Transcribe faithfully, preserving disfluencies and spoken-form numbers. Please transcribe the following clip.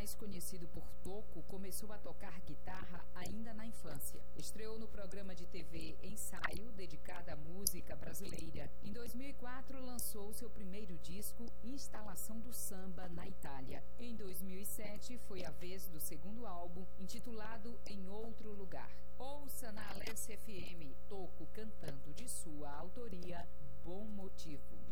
mais conhecido por Toco, começou a tocar guitarra ainda na infância. Estreou no programa de T V Ensaio, dedicado à música brasileira. Em dois mil e quatro, lançou seu primeiro disco, Instalação do Samba, na Itália. Em dois mil e sete, foi a vez do segundo álbum, intitulado Em Outro Lugar. Ouça na Alerce F M, Toco cantando de sua autoria, Bom Motivo.